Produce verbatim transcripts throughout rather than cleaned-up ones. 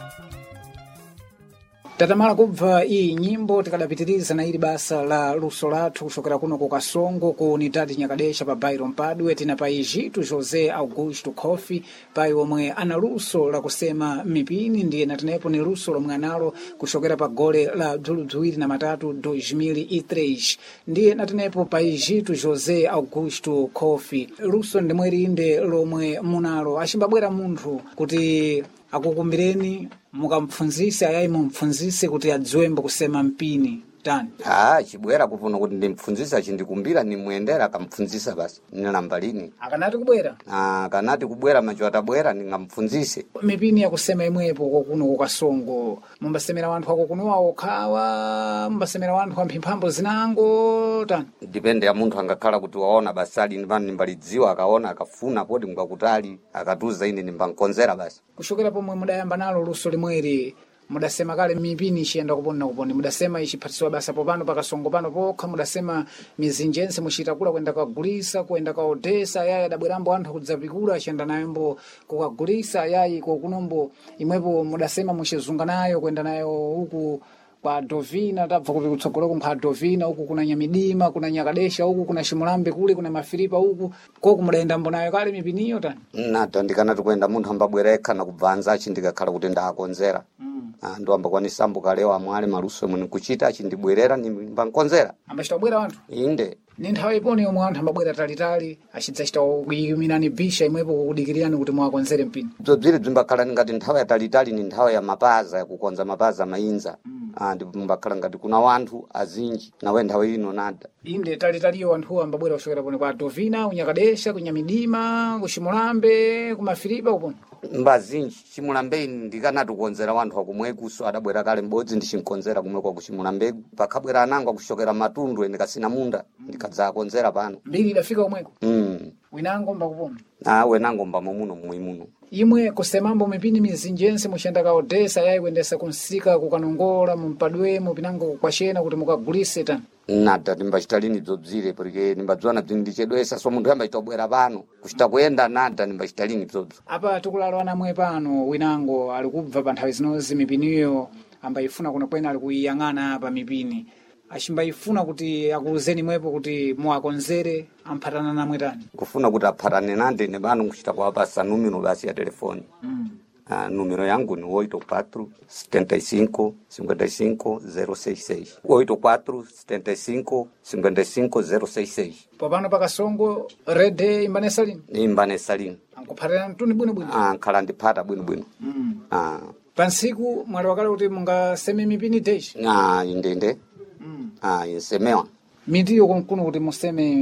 Tatamala kubva iyi nyimbo tikadapitiriza na ili basa la luso lathu kuchokera kuno ku Kasongo ku Unidade Nyakadesha pa Bairro Mpadwe tina pa Ijitu José Augusto Kofi pai omwe ana luso la kusema mipini ndiye natenepo ni luso lomwe analo kuchokera pa gole la bzuludziwiri na matatu dois mil e três ndiye natenepo pa Ijitu José Augusto Kofi luso ndimwe linde lomwe munalo achimbabwera munthu kuti akukumbireni mukampfunzise ayayi mumpfunzise kuti adziwembo kusema mpini tani. Ah, chibwera kufuna kuti ndimpfunzisa chindikumbira nimuyendera akampfunzisa basi. Ninalamba lini. Akanati kubwera? Ah, akanati kubwera macho atabwera ningampfunzise. Mipini ya kusema imwepo kwa kuno ku Kasongo. Mumbasemera wanthu wako kunowa okhawa, mumbasemera wanthu wa mphimphambo zinango tani. Depende ya munthu angakhala kuti waona basali ndipani nimbalidziwa akaona akafuna podi mukakutali akatuza ine nimbankonzera basi. Kushokera pomwe mudayamba nalo luso limweri mudasema kale mipini ichiyenda kupona kupona mudasema ichiphatiswa basa popano pakasongo pano pokha mudasema mizinjense muchitakula kwenda kagulisa kwenda kaodesa yaya dabwerambo anthu kudzapikula achiyenda nayombo kukagulisa yayi kokunombo imwepo mudasema muchizunga nayo kwenda nayo huku kwa Dovina tabva kuti kutsogoloko kwa Dovina huku kuna Nyamidima kuna Nyakadesha huku kuna Shimulambe kule kuna Mafilipa huku koko mudaenda mbonayo kale mipiniyo tani nata ndikana tukwenda munthu ambabwereka na kubvanza achi ndikakhala kuti ndakonzera mm. ah ndo amba kwani sambuka leo amwale maluso muni kuchita achi ndibwerera nimbankonzera ambachitobwera wanthu inde ni nthawi iponi yomwe anthu ambabwera talitali achidzachita kuyuminani bisha imwepo kukudikiriyani kuti mwakonzere mpini bzobzire bzimbakhala ngati nthawi ya talitali ni nthawi ya mapaza ya kukonza mapaza mainza mm. ah ndipo mbakhala ngati kuna wanthu azinji nawe nthawi ino nada inde talitaliyo wanthu ambabwera kuchokera pone kwa Dovina kunyakadesha kunyamidima kuchimulambe kumafilipa kupona mbazinji chimulambe ndikanati kukonzera wanthu akumweku so adabwera kale mbodzi ndichinkonzera kumwe kwa kuchimulambe pakabwera anango kushokera matundu ndikasina munda ndikadzakonzera pano mbiri idafika kumweko mm. winango mbakupona ah wenango mbamo muno mwimuno imwe kusemambo mipini mizinjense muchenda ka Odessa yayi kuendesa kunsika kukanongola mumpadwe mupinango kwachena kuti mukagulise tani nada nimbachitalini bzobzire porque nimbadzwana bzindichedwesa so munthu yamba itobwera pano kuchita kuyenda nada nimbachitalini bzobzo apa tikulalo anamwe pano winango ali kubva pa nthawi zinozi mipiniyo ambayifuna kuna kwena ali kuyang'ana apa mipini achimbayifuna kuti akuluzeni mwepo kuti muakonzere amphatana namwe tani kufuna kuti aphatane nande ne pano kuchita kuwapasa numero basi ya telefoni mm. Uh, numero yangu ni oito quatro setenta e cinco cinquenta e cinco zero seis seis oito quatro setenta e cinco cinquenta e cinco zero seis seis popano pakasongo rede imbanesa lini imbanesa lini ankuphatana mtuni bwino bwino ah nkhala ndiphata bwino bwino mm. ah pansiku mwali wakale kuti mungaseme mipini deshi ah indende mm. ah insemewa mitiyo konkuno kuti museme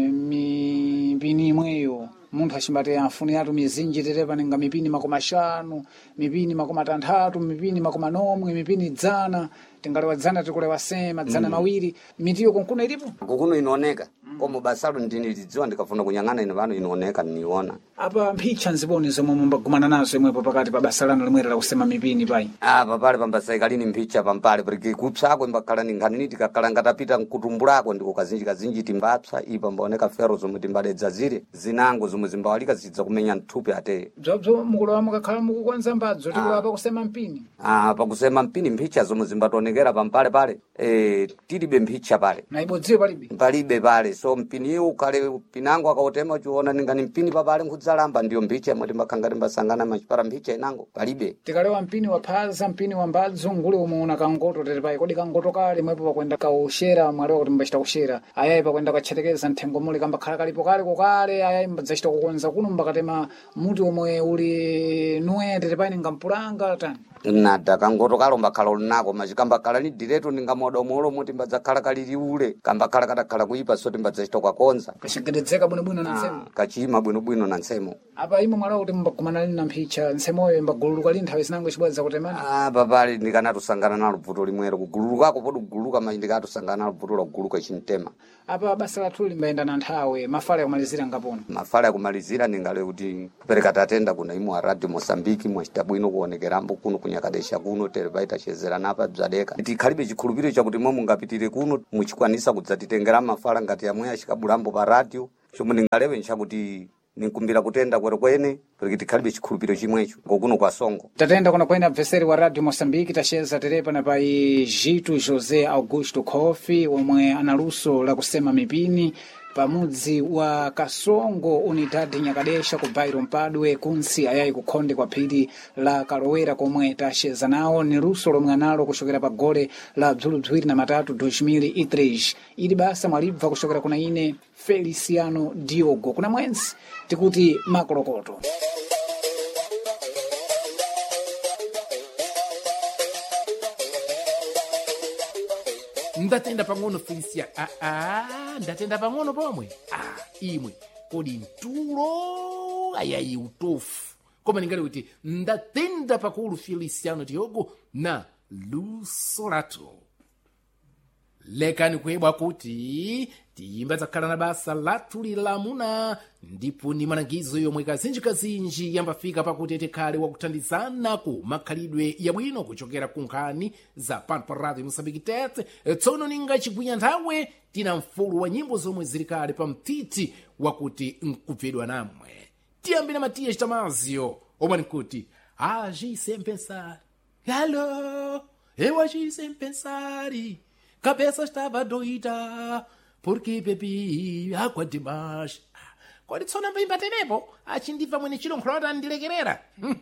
mipini imweyo munthu achimbate afuni yatu mizinji terepa ninga mipini makoma shanu mipini makoma tanthatu mipini makoma nomwe mipini dzana tingalewa dzana tikulewa sema dzana mm. mawiri mitiyo konkuno ilipo kukuno inooneka mm. komo basalo ndinilidziwa ndikafuna kunyang'ana ino pano inooneka niona apa mphicha nziboni zomwe mumbagumana nazo imwepo pakati pa basa lanu limwera la kusema mipini pai apa pale pambasaikalini mphicha pampale porque kupsako imbakhala ninkhani tikakhala ngatapita nkutumbulako ndiko kazinji kazinji timbapsa ipa mbaoneka fero zomwe timbadedza zire zinango zomwe zimbawalika zidza kumenya nthupi ate bzobzo mukulowa mukakhala mukukonza mbadzo tikulowa pa kusema mpini ah pa kusema mpini mphicha zomwe zimbatonekera pampale pale eh tilibe mphicha pale na ibodziwe palibe palibe pale so mpini iyo ukale pinango akaotema chiona ningani mpini papale nkudzalamba ndiyo mphicha mwati mbakangati mbasangana machipara mphicha inango palibe tikalewa mpini wa phaza mpini wa mbadzo ngule umuona kangoto terepai kodi kangoto kale mwepo pakwenda kaushera mwalewa kuti mbachita kushera ayayi pakwenda kachetekeza nthengo mule kambakhala kalipo kale kokale ayayi mbadzachita kukonza kuno mbakatema muti omwe uli nuwe terepai ningampulanga tani nada kangoto kalo mbakhala ulinako machikambakhala ni direto ningamoda molo muti mbadzakhala kalili ule kambakhala katakhala kuipa so timbadzachita kwakonza kashigededzeka bwinobwino na nsemo kachima bwinobwino na nsemo apa imo mwalawo kuti mbagumana lini na mphicha nsemoyo mbagululuka lini nthawi zinango chibwadza kutemana ah papali ndikanatusangana nalo vuto limwero kugululukako podi kuguluka mayi ndikatusangana nalo vuto la kuguluka chintema apa basa lathu limbayenda na nthawe mafala yakumalizira ngapona mafala yakumalizira ningale kuti kupereka tatenda kuna imu a radio Mosambiki mwachita bwino kuonekerambo kuno kunyakadesha kuno terepaita chezera napa bzadeka iti khalibe chikhulupiriro chakuti mwe mungapitire kuno muchikwanisa kudzatitengera mafala ngati yamwe ashikabulambo pa radio chomwe ningalewe nchakuti ninkumbira kutenda kwerekwene porque tikhalibe chikhulupiriro chimwecho ngokuno kwa Songo. Tatenda kuna kwenda mveseri wa Radio Mosambiki tacheza terepa na pai Jitu José Augusto Kofi omwe analuso la kusema mipini pamudzi wa Kasongo unidadi Nyakadesha ku Bairo Mpadwe kunsi ayayi kukhonde kwa phiri la Kalowera komwe tacheza nawo ni luso lomwe analo kuchokera pa gole la bzulu bziwiri na matatu dois mil e três. Ili basa mwalibva kuchokera kuna ine Feliciano Diogo kuna mwenzi tikuti makolokoto. Ndatenda pang'ono Felicia. Ah ah, ndatenda pang'ono pomwe. Ah, imwe kodi ntulo ayayi utofu. Koma ningali kuti ndatenda pakulu Feliciano Diogo na Lusolato. Lekani kuibwa kuti tiyimba zakhala na basa lathu lilamuna ndipo ni malangizo yomwe kazinji-kazinji yambafika pakuti tikhale wakuthandizana ku makhalidwe yabwino kuchokera ku nkhani za pano pa Radio Mosambiki Tete. Tsono ninga chigwinya nthawe tina mfulu wa nyimbo zomwe zili kale pa mtiti wakuti nkubvedwa namwe. Tiyambire Matias Damasio omwe nkuti agi sem pensar. Alô, eu agi sem pensar. Cabeça estava doida porque bebi água demais. Kodi tsona mbaimba tenepo achindiva mwene chilo nkhulota ndilekerera.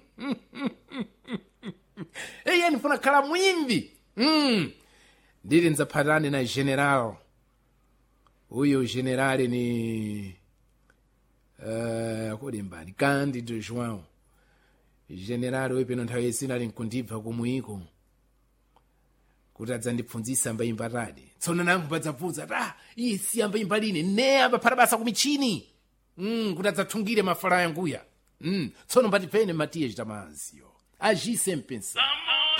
Eye nifuna khala mwimbi. Mm. Ndili nzaphatane na general. Uyo general ni uh, kodi mbani Cândido João. General wepeno nthawi yesina ali nkundibva kumwiko. Kuti adzandipfunzisa mbaimba tadi. Tsono nangu padzabvudza ta iye si ambaimba lini ne ambaphata basa ku michini. Mm, kuti adzathungire mafala yanguya. Mm, tsono mbatipene Matias Damasio. Agi sem pensar.